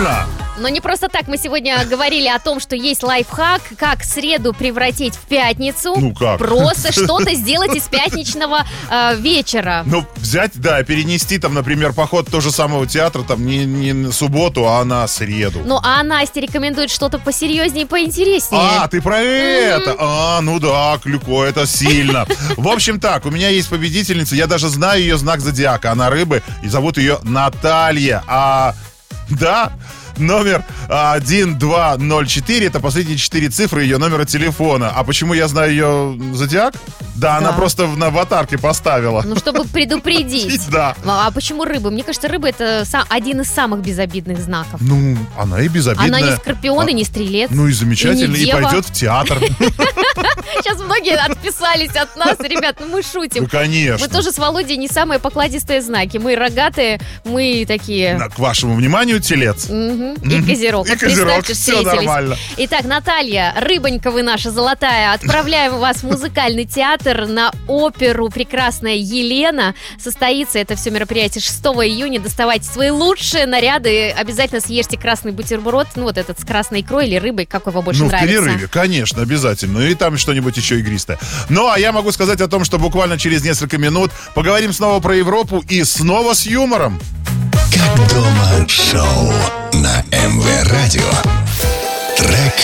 Правильно! Но не просто так. Мы сегодня говорили о том, что есть лайфхак, как среду превратить в пятницу. Ну как? Просто что-то сделать из пятничного вечера. Ну, взять, да, перенести там, например, поход того же самого театра там не на субботу, а на среду. Ну, а Настя рекомендует что-то посерьезнее и поинтереснее. А, ты про это? А, ну да, Клюко, это сильно. В общем так, у меня есть победительница, я даже знаю ее знак зодиака. Она рыбы, и зовут ее Наталья. Да, номер 1204, это последние 4 цифры ее номера телефона. А почему я знаю ее зодиак? Да, она просто на аватарке поставила. Ну, чтобы предупредить. Да. А почему рыбы? Мне кажется, рыба — это один из самых безобидных знаков. Ну, она и безобидная. Она не скорпион и не стрелец. Ну и замечательно, и дева. пойдет в театр. Сейчас многие отписались от нас. Ребят, ну мы шутим. Ну, конечно. Мы тоже с Володей не самые покладистые знаки. Мы рогатые, мы такие... К вашему вниманию, телец. И козерог. И козерог, Представьте, все встретились. нормально. Итак, Наталья, рыбонька вы наша золотая, отправляем вас в музыкальный театр на оперу «Прекрасная Елена». Состоится это все мероприятие 6 июня. Доставайте свои лучшие наряды. Обязательно съешьте красный бутерброд. Ну, вот этот с красной икрой или рыбой, какой вам больше нравится. В перерыве, конечно, обязательно. И там что-нибудь еще игристое. Ну, а я могу сказать о том, что буквально через несколько минут поговорим снова про Европу и снова с юмором. Как дома шоу на МВ Радио. Трек